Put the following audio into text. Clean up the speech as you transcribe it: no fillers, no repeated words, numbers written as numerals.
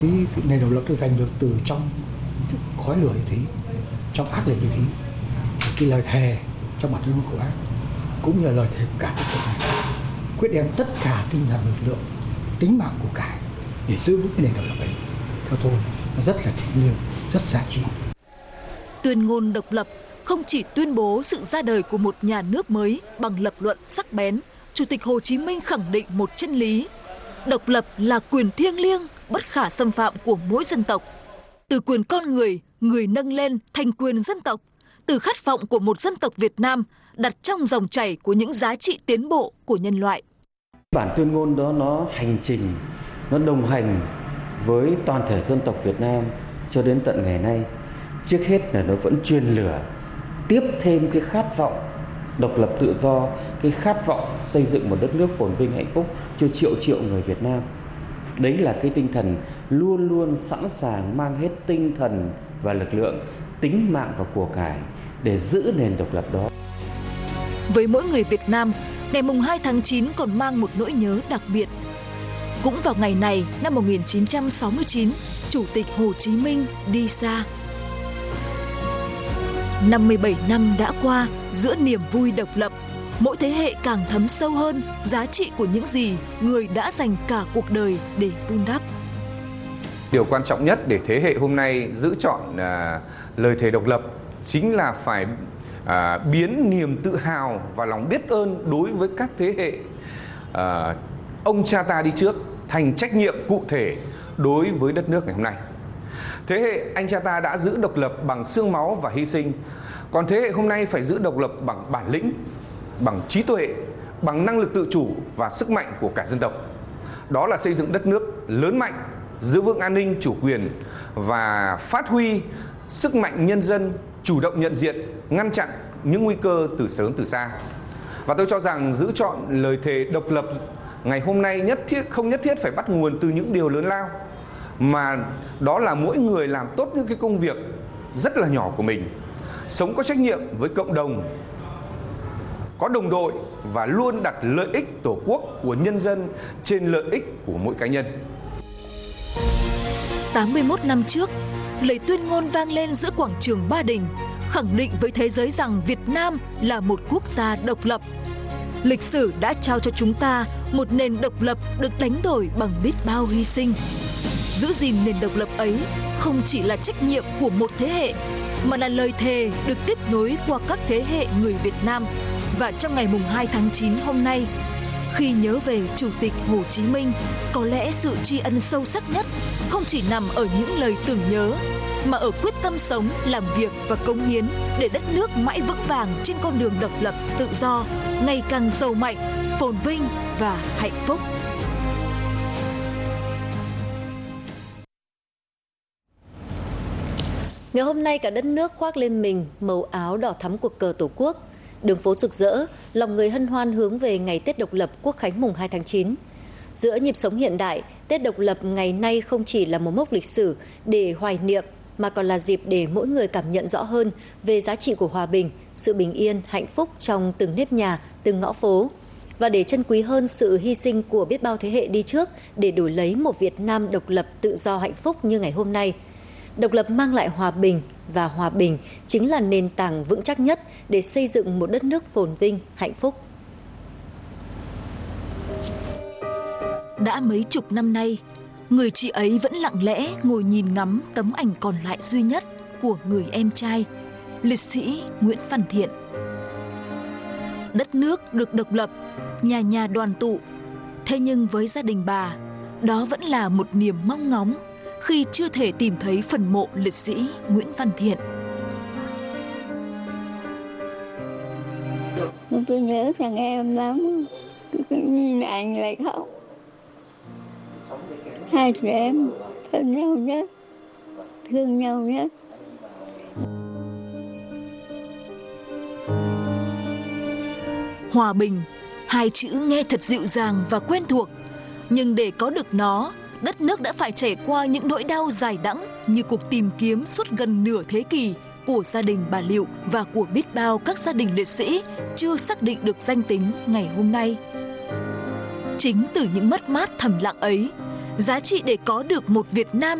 Cái nền độc lập được giành được từ trong khói lửa như thế, trong ác liệt như thế. Cái lời thề trong bản tuyên ngôn của Bác cũng như là lời thề của cả các cộng này quyết đem tất cả tinh thần lực lượng, tính mạng của cải để giữ vững cái nền độc lập ấy. Theo tôi, nó rất là thiêng liêng, rất giá trị. Tuyên ngôn độc lập không chỉ tuyên bố sự ra đời của một nhà nước mới bằng lập luận sắc bén, Chủ tịch Hồ Chí Minh khẳng định một chân lý: độc lập là quyền thiêng liêng, bất khả xâm phạm của mỗi dân tộc. Từ quyền con người nâng lên thành quyền dân tộc, từ khát vọng của một dân tộc Việt Nam đặt trong dòng chảy của những giá trị tiến bộ của nhân loại. Bản tuyên ngôn đó nó hành trình, nó đồng hành với toàn thể dân tộc Việt Nam cho đến tận ngày nay. Trước hết là nó vẫn truyền lửa, tiếp thêm cái khát vọng độc lập tự do, cái khát vọng xây dựng một đất nước phồn vinh hạnh phúc cho triệu triệu người Việt Nam. Đấy là cái tinh thần luôn luôn sẵn sàng mang hết tinh thần và lực lượng, tính mạng và của cải để giữ nền độc lập đó. Với mỗi người Việt Nam, ngày 2 tháng 9 còn mang một nỗi nhớ đặc biệt. Cũng vào ngày này năm 1969, Chủ tịch Hồ Chí Minh đi xa. 57 năm đã qua, giữa niềm vui độc lập, mỗi thế hệ càng thấm sâu hơn giá trị của những gì người đã dành cả cuộc đời để vun đắp. Điều quan trọng nhất để thế hệ hôm nay giữ trọn lời thề độc lập chính là phải biến niềm tự hào và lòng biết ơn đối với các thế hệ ông cha ta đi trước thành trách nhiệm cụ thể đối với đất nước ngày hôm nay. Thế hệ anh cha ta đã giữ độc lập bằng xương máu và hy sinh, còn thế hệ hôm nay phải giữ độc lập bằng bản lĩnh, bằng trí tuệ, bằng năng lực tự chủ và sức mạnh của cả dân tộc. Đó là xây dựng đất nước lớn mạnh, giữ vững an ninh chủ quyền và phát huy sức mạnh nhân dân, chủ động nhận diện, ngăn chặn những nguy cơ từ sớm từ xa. Và tôi cho rằng giữ trọn lời thề độc lập ngày hôm nay không nhất thiết phải bắt nguồn từ những điều lớn lao, mà đó là mỗi người làm tốt những cái công việc rất là nhỏ của mình, sống có trách nhiệm với cộng đồng, có đồng đội và luôn đặt lợi ích Tổ quốc của nhân dân trên lợi ích của mỗi cá nhân. 81 năm trước, lời tuyên ngôn vang lên giữa quảng trường Ba Đình, khẳng định với thế giới rằng Việt Nam là một quốc gia độc lập. Lịch sử đã trao cho chúng ta một nền độc lập được đánh đổi bằng biết bao hy sinh. Giữ gìn nền độc lập ấy không chỉ là trách nhiệm của một thế hệ, mà là lời thề được tiếp nối qua các thế hệ người Việt Nam. Và trong ngày 2 tháng 9 hôm nay, khi nhớ về Chủ tịch Hồ Chí Minh, có lẽ sự tri ân sâu sắc nhất không chỉ nằm ở những lời tưởng nhớ, mà ở quyết tâm sống, làm việc và cống hiến để đất nước mãi vững vàng trên con đường độc lập, tự do, ngày càng giàu mạnh, phồn vinh và hạnh phúc. Ngày hôm nay cả đất nước khoác lên mình màu áo đỏ thắm của cờ Tổ quốc. Đường phố rực rỡ, lòng người hân hoan hướng về ngày Tết độc lập Quốc khánh mùng 2 tháng 9. Giữa nhịp sống hiện đại, Tết độc lập ngày nay không chỉ là một mốc lịch sử để hoài niệm, mà còn là dịp để mỗi người cảm nhận rõ hơn về giá trị của hòa bình, sự bình yên, hạnh phúc trong từng nếp nhà, từng ngõ phố. Và để trân quý hơn sự hy sinh của biết bao thế hệ đi trước để đổi lấy một Việt Nam độc lập, tự do, hạnh phúc như ngày hôm nay. Độc lập mang lại hòa bình, và hòa bình chính là nền tảng vững chắc nhất để xây dựng một đất nước phồn vinh, hạnh phúc. Đã mấy chục năm nay, người chị ấy vẫn lặng lẽ ngồi nhìn ngắm tấm ảnh còn lại duy nhất của người em trai, liệt sĩ Nguyễn Văn Thiện. Đất nước được độc lập, nhà nhà đoàn tụ. Thế nhưng với gia đình bà, đó vẫn là một niềm mong ngóng khi chưa thể tìm thấy phần mộ liệt sĩ Nguyễn Văn Thiện. Tôi nhớ thằng em lắm, tôi nhìn ảnh lại khóc. Hai chị em thân nhau nhất, thương nhau nhất. Hòa bình, hai chữ nghe thật dịu dàng và quen thuộc, nhưng để có được nó, đất nước đã phải trải qua những nỗi đau dài đẵng như cuộc tìm kiếm suốt gần nửa thế kỷ của gia đình bà Liệu và của biết bao các gia đình liệt sĩ chưa xác định được danh tính ngày hôm nay. Chính từ những mất mát thầm lặng ấy, giá trị để có được một Việt Nam